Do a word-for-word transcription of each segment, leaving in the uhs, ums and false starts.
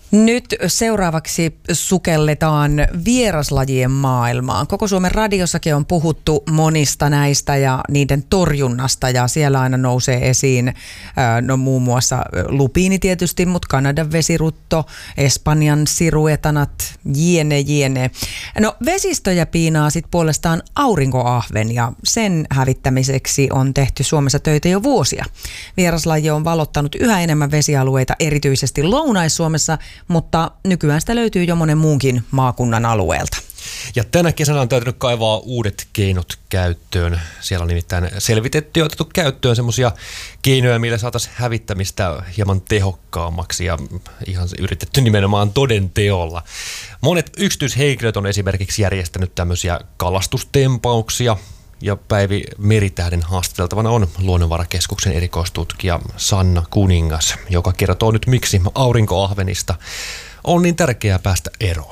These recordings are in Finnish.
Nyt seuraavaksi sukelletaan vieraslajien maailmaan. Koko Suomen radiossakin on puhuttu monista näistä ja niiden torjunnasta, ja siellä aina nousee esiin no, muun muassa lupiini tietysti, mutta Kanadan vesirutto, Espanjan siruetanat, jiene jiene. No vesistöjä piinaa sitten puolestaan aurinkoahven, ja sen hävittämiseksi on tehty Suomessa töitä jo vuosia. Vieraslaji on valottanut yhä enemmän vesialueita, erityisesti Lounais-Suomessa, mutta nykyään sitä löytyy jo monen muunkin maakunnan alueelta. Ja tänä kesänä on täytynyt kaivaa uudet keinot käyttöön. Siellä on nimittäin selvitetty ja otettu käyttöön semmoisia keinoja, millä saataisiin hävittämistä hieman tehokkaammaksi ja ihan yritetty nimenomaan toden teolla. Monet yksityishenkilöt on esimerkiksi järjestänyt tämmöisiä kalastustempauksia. Ja Päivi Meritähden haastateltavana on Luonnonvarakeskuksen erikoistutkija Sanna Kuningas, joka kertoo nyt, miksi aurinkoahvenista on niin tärkeää päästä eroon.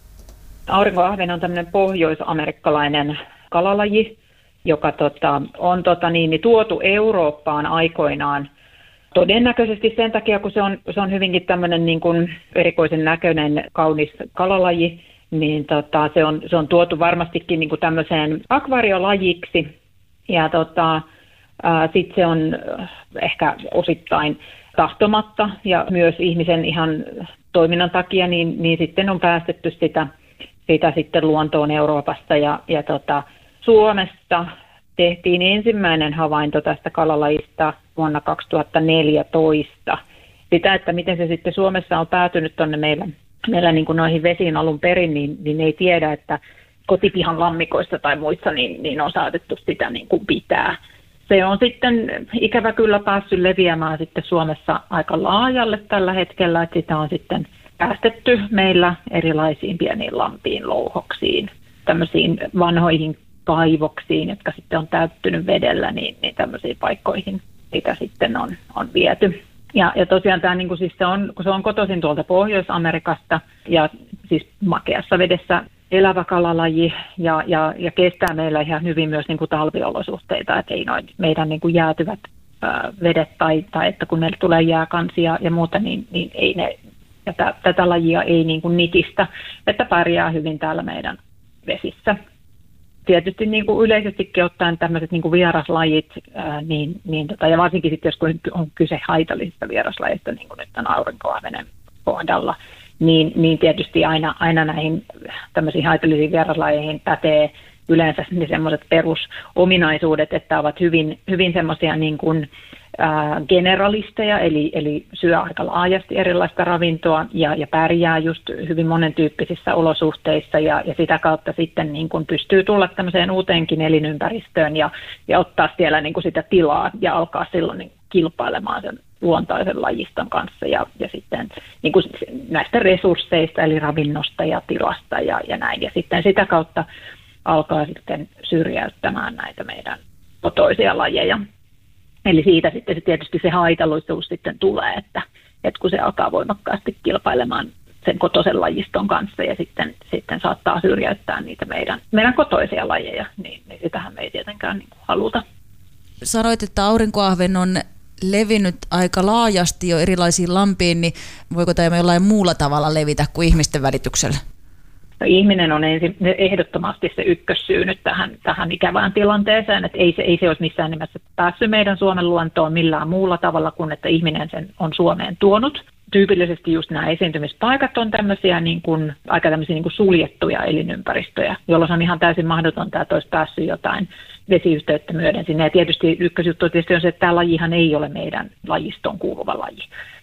Aurinkoahven on tämmöinen pohjoisamerikkalainen kalalaji, joka tota, on tota, niin, tuotu Eurooppaan aikoinaan todennäköisesti sen takia, kun se on, se on hyvinkin tämmöinen niin kuin erikoisen näköinen, kaunis kalalaji. Niin tota, se, on, se on tuotu varmastikin niin kuin tämmöiseen akvaariolajiksi, ja tota, sitten se on ehkä osittain tahtomatta ja myös ihmisen ihan toiminnan takia, niin, niin sitten on päästetty sitä, sitä sitten luontoon Euroopasta, ja, ja tota, Suomesta tehtiin ensimmäinen havainto tästä kalalajista vuonna kaksituhattaneljätoista. Sitä, että miten se sitten Suomessa on päätynyt tuonne meillä Meillä niin kuin noihin vesiin alun perin, niin, niin ei tiedä, että kotipihan lammikoissa tai muissa niin, niin on saatettu sitä niin kuin pitää. Se on sitten ikävä kyllä päässyt leviämään sitten Suomessa aika laajalle tällä hetkellä, että sitä on sitten päästetty meillä erilaisiin pieniin lampiin, louhoksiin, tämmöisiin vanhoihin kaivoksiin, jotka sitten on täyttynyt vedellä, niin, niin tämmöisiin paikkoihin sitä sitten on, on viety. Ja, ja tosiaan tämä, niin kuin siis se on, kun se on kotoisin tuolta Pohjois-Amerikasta ja siis makeassa vedessä elävä kalalaji ja, ja, ja kestää meillä ihan hyvin myös niin kuin talviolosuhteita, että ei noin meidän niin kuin jäätyvät ää, vedet tai, tai että kun meillä tulee jääkansia ja muuta, niin, niin ei ne, ja tä, tätä lajia ei niin kuin nitistä, että pärjää hyvin täällä meidän vesissä. Tietysti niin kuin yleisestikin ottaen tämmöiset niin kuin vieraslajit, ää, niin, niin tota, ja varsinkin sitten, jos on kyse haitallisista vieraslajista, niin kuin nyt tämän aurinkoahvenen kohdalla, niin, niin tietysti aina, aina näihin tämmöisiin haitallisiin vieraslajeihin pätee yleensä ne semmoiset perusominaisuudet, että ovat hyvin, hyvin semmoisia niin kuin ää, generalisteja, eli, eli syö aika laajasti erilaista ravintoa ja, ja pärjää just hyvin monentyyppisissä olosuhteissa ja, ja sitä kautta sitten niin kuin pystyy tulla tämmöiseen uuteenkin elinympäristöön ja, ja ottaa siellä niin kuin sitä tilaa ja alkaa silloin niin kilpailemaan sen luontaisen lajiston kanssa ja, ja sitten niin kuin näistä resursseista eli ravinnosta ja tilasta ja, ja näin. Ja sitten sitä kautta alkaa sitten syrjäyttämään näitä meidän kotoisia lajeja. Eli siitä sitten se tietysti se haitallisuus sitten tulee, että, että kun se alkaa voimakkaasti kilpailemaan sen kotoisen lajiston kanssa ja sitten, sitten saattaa syrjäyttää niitä meidän, meidän kotoisia lajeja, niin, niin sitähän me ei tietenkään niin kuin haluta. Sanoit, että aurinkoahven on levinnyt aika laajasti jo erilaisiin lampiin, niin voiko tämä jollain muulla tavalla levitä kuin ihmisten välityksellä? Ihminen on ensin, ehdottomasti se ykkössyy nyt tähän, tähän ikävään tilanteeseen, että ei se, ei se olisi missään nimessä päässyt meidän Suomen luontoon millään muulla tavalla kuin, että ihminen sen on Suomeen tuonut. Tyypillisesti just nämä esiintymispaikat on tämmöisiä niin kuin, aika tämmöisiä niin kuin suljettuja elinympäristöjä, jolloin on ihan täysin mahdotonta, että olisi päässyt jotain vesiyhteyttä myöden sinne. Ja tietysti ykkösjuttu tietysti on se, että tämä lajihan ei ole meidän lajistoon kuuluva laji.